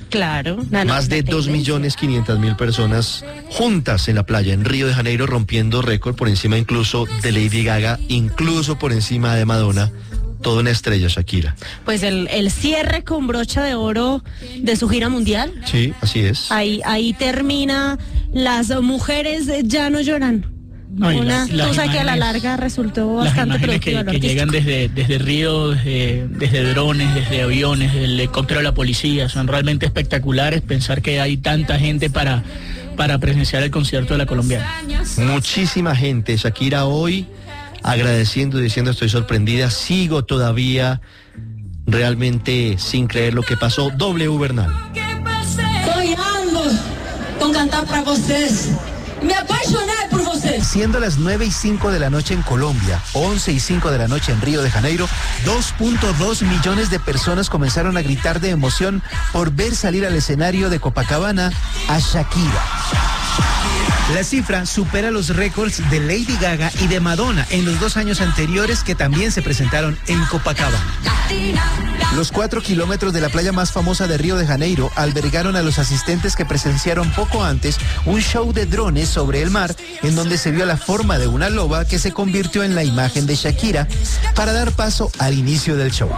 Claro. Más de 2.500.000 personas juntas en la playa, en Río de Janeiro, rompiendo récord por encima incluso de Lady Gaga, incluso por encima de Madonna. Toda una estrella, Shakira. Pues el cierre con brocha de oro de su gira mundial. Sí, así es. Ahí termina. Las mujeres ya no lloran. No, Una cosa que a la larga resultó bastante productiva. Que llegan desde Río, desde drones, desde aviones, desde el helicóptero de la policía, son realmente espectaculares. Pensar que hay tanta gente para presenciar el concierto de la colombiana. Muchísima gente. Shakira hoy agradeciendo y diciendo: estoy sorprendida, sigo todavía realmente sin creer lo que pasó. W Bernal. Sonhando con cantar para vocês. Me apaixonei por vocês. Siendo las 9:05 de la noche en Colombia, 11:05 de la noche en Río de Janeiro, 2.2 millones de personas comenzaron a gritar de emoción por ver salir al escenario de Copacabana a Shakira. La cifra supera los récords de Lady Gaga y de Madonna en los 2 años anteriores, que también se presentaron en Copacabana. Los 4 kilómetros de la playa más famosa de Río de Janeiro albergaron a los asistentes que presenciaron poco antes un show de drones sobre el mar, en donde se vio la forma de una loba que se convirtió en la imagen de Shakira para dar paso al inicio del show.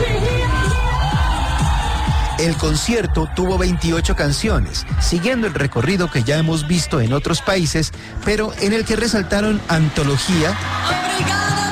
El concierto tuvo 28 canciones, siguiendo el recorrido que ya hemos visto en otros países, pero en el que resaltaron Antología,